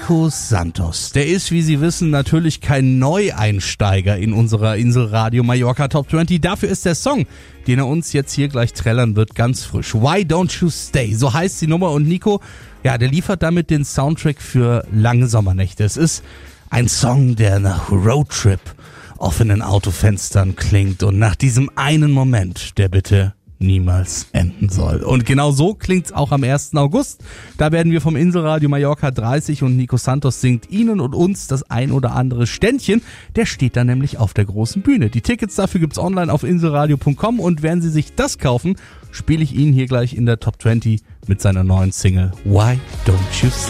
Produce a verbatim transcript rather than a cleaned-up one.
Nico Santos. Der ist, wie Sie wissen, natürlich kein Neueinsteiger in unserer Inselradio Mallorca Top zwanzig. Dafür ist der Song, den er uns jetzt hier gleich trällern wird, ganz frisch. Why Don't You Stay? So heißt die Nummer. Und Nico, ja, der liefert damit den Soundtrack für lange Sommernächte. Es ist ein Song, der nach Roadtrip offenen Autofenstern klingt und nach diesem einen Moment, der bitte niemals enden soll. Und genau so klingt's auch am ersten August. Da werden wir vom Inselradio Mallorca dreißig und Nico Santos singt Ihnen und uns das ein oder andere Ständchen. Der steht dann nämlich auf der großen Bühne. Die Tickets dafür gibt's online auf inselradio punkt com und werden Sie sich das kaufen, spiele ich Ihnen hier gleich in der Top zwanzig mit seiner neuen Single Why Don't You Stay?